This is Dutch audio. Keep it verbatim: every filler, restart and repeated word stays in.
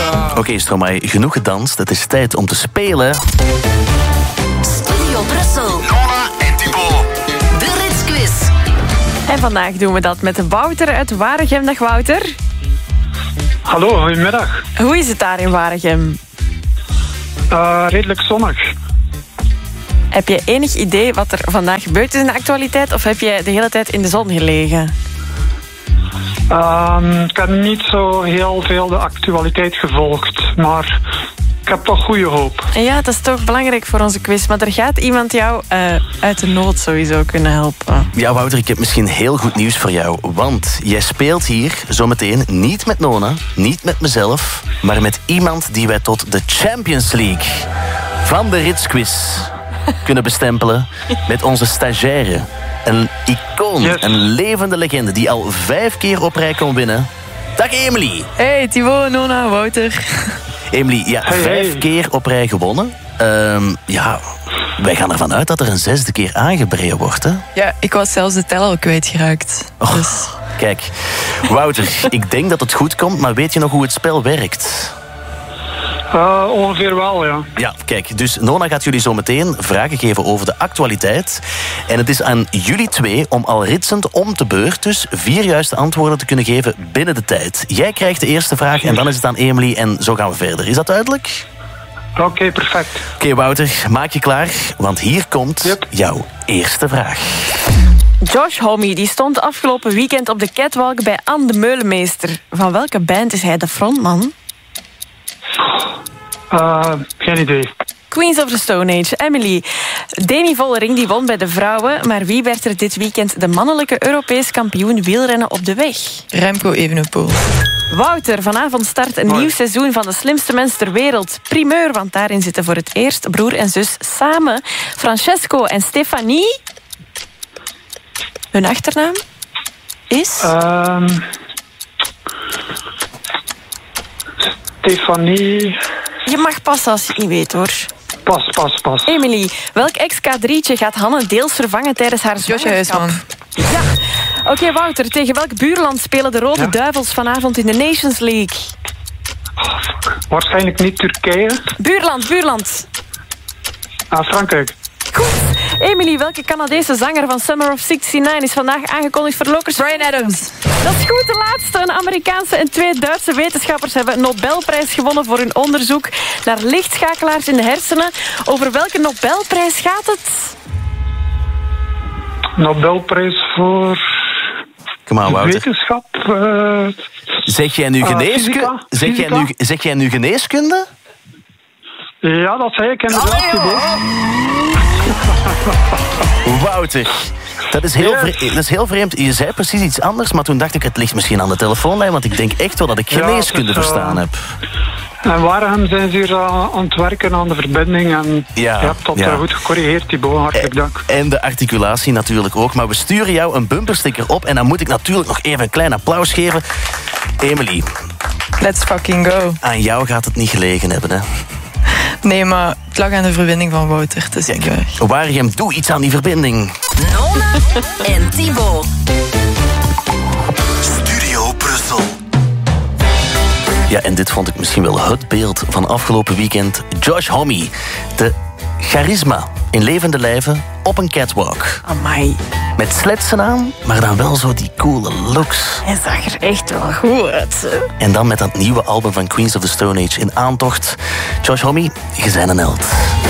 Oké, okay, Stromae, genoeg gedanst. Het is tijd om te spelen. Studio Brussel. Nona en Thibaut. De Ritsquiz. En vandaag doen we dat met Wouter uit Waregem. Dag Wouter. Hallo, goedemiddag. Hoe is het daar in Waregem? Uh, redelijk zonnig. Heb je enig idee wat er vandaag gebeurd is in de actualiteit? Of heb je de hele tijd in de zon gelegen? Uh, ik heb niet zo heel veel de actualiteit gevolgd. Maar ik heb toch goede hoop. Ja, dat is toch belangrijk voor onze quiz. Maar er gaat iemand jou uh, uit de nood sowieso kunnen helpen. Ja, Wouter, ik heb misschien heel goed nieuws voor jou. Want jij speelt hier zometeen niet met Nona, niet met mezelf, maar met iemand die wij tot de Champions League van de Ritsquiz kunnen bestempelen. Met onze stagiaire. Een icoon, yes. Een levende legende die al vijf keer op rij kon winnen. Dag Emily. Hey, Thibaut, Nona, Wouter. Emily, ja, hey, vijf hey. keer op rij gewonnen. Um, ja, wij gaan ervan uit dat er een zesde keer aangebreid wordt, hè? Ja, ik was zelfs de tel al kwijtgeraakt. Oh, dus. Kijk, Wouter, ik denk dat het goed komt, maar weet je nog hoe het spel werkt? Uh, ongeveer wel, ja. Ja, kijk, dus Nona gaat jullie zo meteen vragen geven over de actualiteit. En het is aan jullie twee om al ritsend om te beurt dus vier juiste antwoorden te kunnen geven binnen de tijd. Jij krijgt de eerste vraag en dan is het aan Emily en zo gaan we verder. Is dat duidelijk? Oké, okay, perfect. Oké, okay, Wouter, maak je klaar, want hier komt yep. jouw eerste vraag. Josh Homme die stond afgelopen weekend op de catwalk bij Anne de Meulemeester. Van welke band is hij de frontman? Uh, geen idee. Queens of the Stone Age. Emily. Demi Vollering die won bij de vrouwen, maar wie werd er dit weekend de mannelijke Europees kampioen wielrennen op de weg? Remco Evenepoel. Wouter, vanavond start een nieuw seizoen van De Slimste Mens ter Wereld. Primeur, want daarin zitten voor het eerst broer en zus samen. Francesco en Stefanie. Hun achternaam is? Um, Stefanie. Je mag passen als je het niet weet, hoor. Pas, pas, pas. Emily, welk ex K drietje gaat Hanne deels vervangen tijdens haar Josje zwangerschap? Huisman. Ja. Oké, okay, Wouter, tegen welk buurland spelen de Rode ja? Duivels vanavond in de Nations League? Oh, fuck. Waarschijnlijk niet Turkije. Buurland, buurland. Ah, Frankrijk. Goed. Emily, welke Canadese zanger van Summer of zesennegentig is vandaag aangekondigd voor Locust? Bryan Adams. Dat is goed, de laatste. Een Amerikaanse en twee Duitse wetenschappers hebben een Nobelprijs gewonnen voor hun onderzoek naar lichtschakelaars in de hersenen. Over welke Nobelprijs gaat het? Nobelprijs voor Kom aan, Wouter. wetenschap. Uh, zeg jij nu uh, geneeskunde? Zeg jij nu, zeg jij nu geneeskunde? Ja, dat zei ik inderdaad. Wouter, dat is, heel vreemd, dat is heel vreemd. Je zei precies iets anders, maar toen dacht ik, het ligt misschien aan de telefoonlijn, want ik denk echt wel dat ik geneeskunde ja, is, uh, verstaan heb. En Waregem zijn ze hier uh, aan het werken aan de verbinding. En ja, je hebt dat ja. uh, goed gecorrigeerd, Thibaut. Hartelijk dank. En de articulatie natuurlijk ook. Maar we sturen jou een bumpersticker op. En dan moet ik natuurlijk nog even een klein applaus geven. Emily. Let's fucking go. Aan jou gaat het niet gelegen hebben, hè? Nee, maar het lag aan de verbinding van Wouter. Dus ik weg. Waregem, doe iets aan die verbinding. Nona en Thibaut. Studio Brussel. Ja, en dit vond ik misschien wel het beeld van afgelopen weekend. Josh Homme, de charisma in levende lijven op een catwalk. Amai. Met sletsen aan, maar dan wel zo die coole looks. Hij zag er echt wel goed uit. En dan met dat nieuwe album van Queens of the Stone Age in aantocht. Josh Homme, je bent een held.